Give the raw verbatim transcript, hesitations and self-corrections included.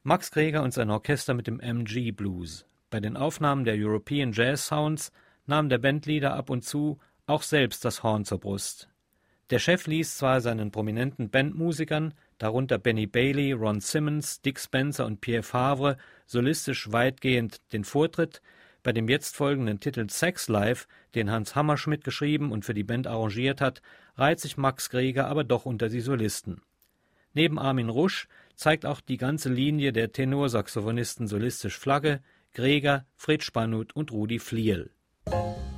Max Greger und sein Orchester mit dem M G Blues. Bei den Aufnahmen der European Jazz Sounds nahm der Bandleader ab und zu auch selbst das Horn zur Brust. Der Chef ließ zwar seinen prominenten Bandmusikern, darunter Benny Bailey, Ron Simmons, Dick Spencer und Pierre Favre, solistisch weitgehend den Vortritt. Bei dem jetzt folgenden Titel Sex Life, den Hans Hammerschmidt geschrieben und für die Band arrangiert hat, reiht sich Max Greger aber doch unter die Solisten. Neben Armin Rusch zeigt auch die ganze Linie der Tenorsaxophonisten solistisch Flagge: Greger, Fritz Spannut und Rudi Fliel.